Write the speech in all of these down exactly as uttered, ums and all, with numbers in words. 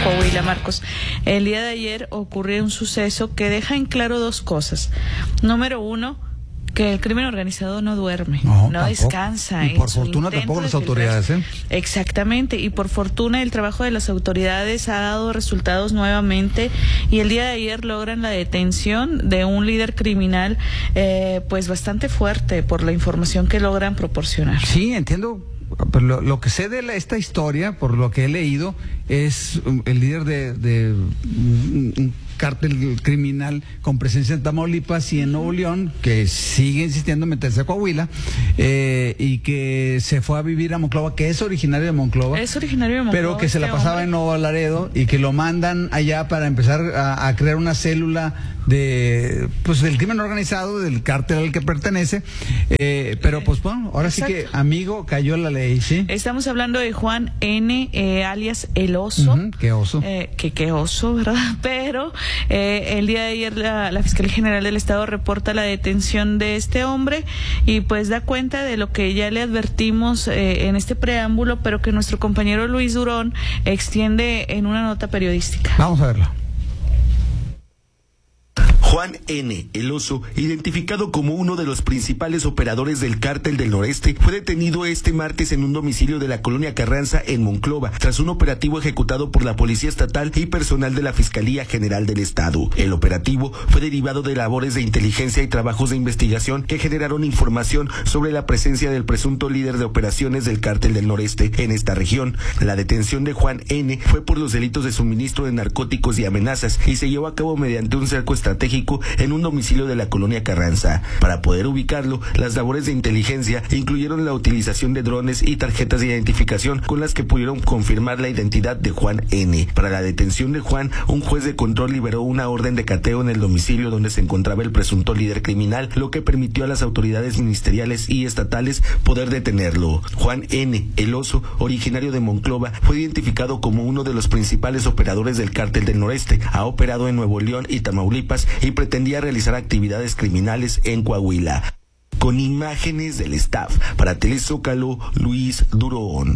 Coahuila, Marcos. El día de ayer ocurrió un suceso que deja en claro dos cosas. Número uno, que el crimen organizado no duerme, no, no descansa. Y por fortuna tampoco las autoridades, ¿eh? Exactamente, y por fortuna el trabajo de las autoridades ha dado resultados nuevamente, y el día de ayer logran la detención de un líder criminal, eh, pues bastante fuerte por la información que logran proporcionar. Sí, entiendo. Pero lo, lo que sé de la, esta historia, por lo que he leído, es um, el líder de, de un, un cártel criminal con presencia en Tamaulipas y en Nuevo León, que sigue insistiendo en meterse a Coahuila, eh, y que se fue a vivir a Monclova, que es originario de Monclova. Es originario de Monclova. Pero que se la pasaba hombre. en Nuevo Laredo, y que lo mandan allá para empezar a, a crear una célula de pues del crimen organizado, del cártel al que pertenece, eh, pero pues bueno, ahora Exacto. sí que amigo cayó la ley, ¿sí? Estamos hablando de Juan N, eh, alias El Oso. Uh-huh, qué oso. Eh, que qué oso, ¿verdad? Pero eh, el día de ayer la, la Fiscalía General del Estado reporta la detención de este hombre, y pues da cuenta de lo que ya le advertimos eh, en este preámbulo, pero que nuestro compañero Luis Durón extiende en una nota periodística. Vamos a verla. Juan N, el Oso, identificado como uno de los principales operadores del Cártel del Noreste, fue detenido este martes en un domicilio de la colonia Carranza en Monclova, tras un operativo ejecutado por la Policía Estatal y personal de la Fiscalía General del Estado. El operativo fue derivado de labores de inteligencia y trabajos de investigación que generaron información sobre la presencia del presunto líder de operaciones del Cártel del Noreste en esta región. La detención de Juan N fue por los delitos de suministro de narcóticos y amenazas, y se llevó a cabo mediante un cerco estratégico en un domicilio de la colonia Carranza. Para poder ubicarlo, las labores de inteligencia incluyeron la utilización de drones y tarjetas de identificación con las que pudieron confirmar la identidad de Juan N. Para la detención de Juan, un juez de control liberó una orden de cateo en el domicilio donde se encontraba el presunto líder criminal, lo que permitió a las autoridades ministeriales y estatales poder detenerlo. Juan N, el Oso, originario de Monclova, fue identificado como uno de los principales operadores del Cártel del Noreste. Ha operado en Nuevo León y Tamaulipas y pretendía realizar actividades criminales en Coahuila. Con imágenes del staff, para Telezócalo, Luis Durón.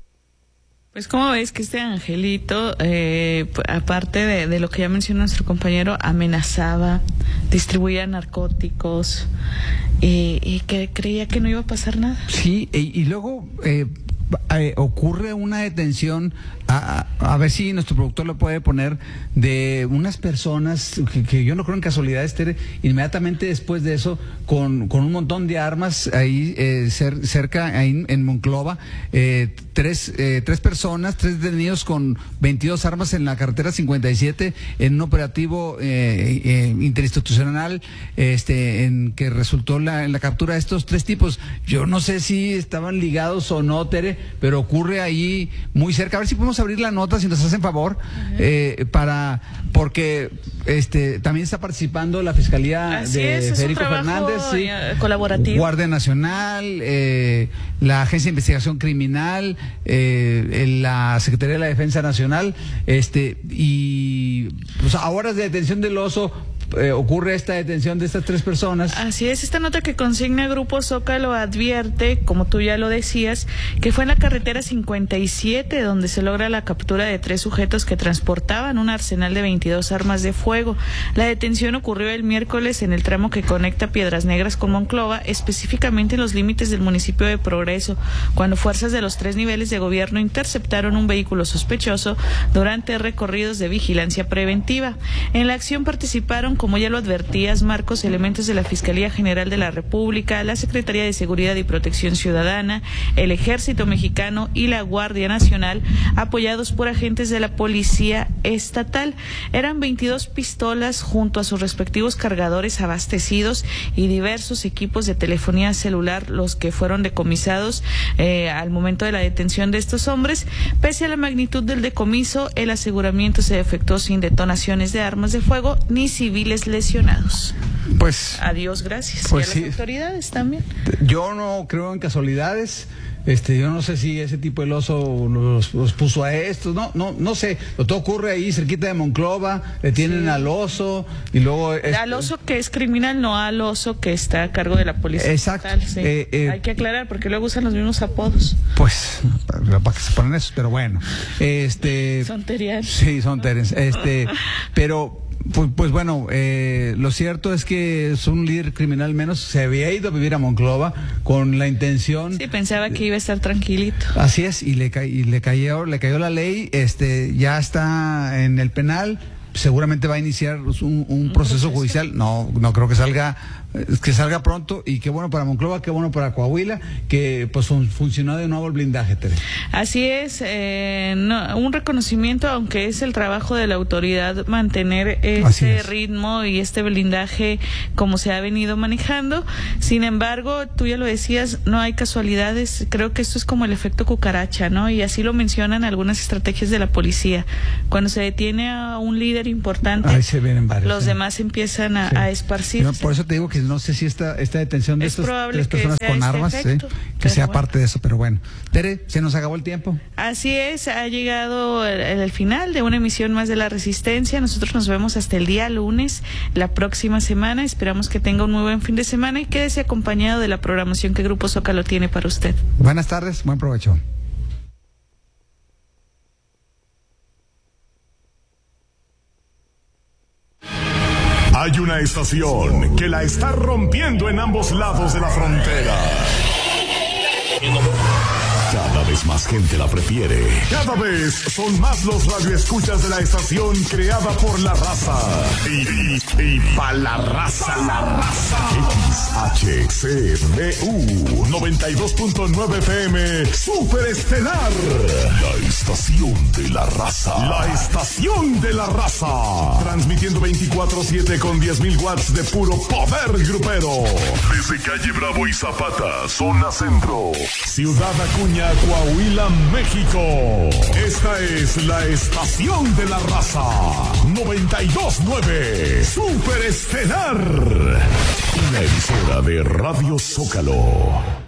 Pues como ves que este angelito, eh, aparte de, de lo que ya mencionó nuestro compañero, amenazaba, distribuía narcóticos, eh, y que creía que no iba a pasar nada. Sí, y, y luego eh, eh, ocurre una detención, a, a ver si nuestro productor lo puede poner, de unas personas que, que yo no creo en casualidades, Tere, inmediatamente después de eso, con, con un montón de armas ahí eh, cer, cerca, ahí en Monclova, eh, tres, eh, tres personas, tres detenidos con veintidós armas en la carretera cincuenta y siete, en un operativo eh, eh, interinstitucional, este, en que resultó la, en la captura de estos tres tipos. Yo no sé si estaban ligados o no, Tere, pero ocurre ahí muy cerca. A ver si podemos abrir la nota, si nos hacen favor, uh-huh. eh, para porque este también está participando la Fiscalía Así de es, Federico es un Fernández, sí, colaborativo, Guardia Nacional, eh, la Agencia de Investigación Criminal, eh, la Secretaría de la Defensa Nacional, este y pues a horas de detención del Oso. Eh, ocurre esta detención de estas tres personas. Así es, esta nota que consigna Grupo Zócalo advierte, como tú ya lo decías, que fue en la carretera cincuenta y siete donde se logra la captura de tres sujetos que transportaban un arsenal de veintidós armas de fuego. La detención ocurrió el miércoles en el tramo que conecta Piedras Negras con Monclova, específicamente en los límites del municipio de Progreso, cuando fuerzas de los tres niveles de gobierno interceptaron un vehículo sospechoso durante recorridos de vigilancia preventiva. En la acción participaron, como ya lo advertías, Marcos, elementos de la Fiscalía General de la República, la Secretaría de Seguridad y Protección Ciudadana, el Ejército Mexicano y la Guardia Nacional, apoyados por agentes de la Policía Estatal. Eran veintidós pistolas junto a sus respectivos cargadores abastecidos y diversos equipos de telefonía celular los que fueron decomisados eh, al momento de la detención de estos hombres. Pese a la magnitud del decomiso, el aseguramiento se efectuó sin detonaciones de armas de fuego ni civiles lesionados. Pues adiós, gracias. Pues y a sí. las autoridades también. Yo no creo en casualidades. Este, yo no sé si ese tipo del oso los, los puso a estos, no, no, no sé. Lo todo ocurre ahí cerquita de Monclova, detienen sí. al oso y luego este, al oso que es criminal, no al oso que está a cargo de la policía. Exacto. Estatal, sí. eh, eh, Hay que aclarar porque luego usan los mismos apodos. Pues, para que se ponen eso, pero bueno. Este. Son terianos. Sí, son terianos. Este, pero. Pues, pues bueno, eh, lo cierto es que es un líder criminal menos, se había ido a vivir a Monclova con la intención. Sí, pensaba que iba a estar tranquilito. Así es, y le, ca y le cayó, le cayó la ley, este, ya está en el penal, seguramente va a iniciar un, un, un proceso, proceso judicial, no, no creo que salga, que salga pronto, y qué bueno para Monclova, qué bueno para Coahuila, que pues fun funcionó de nuevo el blindaje, Tere. Así es, eh, no, un reconocimiento, aunque es el trabajo de la autoridad mantener ese ritmo y este blindaje como se ha venido manejando. Sin embargo, tú ya lo decías, no hay casualidades, creo que esto es como el efecto cucaracha, ¿no? Y así lo mencionan algunas estrategias de la policía. Cuando se detiene a un líder importante, ahí se vienen varios, los ¿sí? demás empiezan a, sí. a esparcirse. No, por eso te digo que no sé si esta, esta detención de es estas tres personas con este armas, efecto, ¿sí? que sea bueno. parte de eso, pero bueno. Tere, se nos acabó el tiempo. Así es, ha llegado el, el final de una emisión más de La Resistencia. Nosotros nos vemos hasta el día lunes, la próxima semana. Esperamos que tenga un muy buen fin de semana y quédese acompañado de la programación que Grupo Zócalo tiene para usted. Buenas tardes, buen provecho. Hay una estación que la está rompiendo en ambos lados de la frontera. Cada vez más gente la prefiere. Cada vez son más los radioescuchas de la estación creada por la raza. Y, y, y pa' la raza. La raza. X H C B U noventa y dos punto nueve F M Super Estelar. La estación de la raza. La estación de la raza. Transmitiendo veinticuatro siete con diez mil watts de puro poder grupero. Desde calle Bravo y Zapata, zona centro. Ciudad Acuña, Coahuila, México. Esta es la estación de la raza. noventa y dos punto nueve Super Estelar. Una emisora de Radio Zócalo.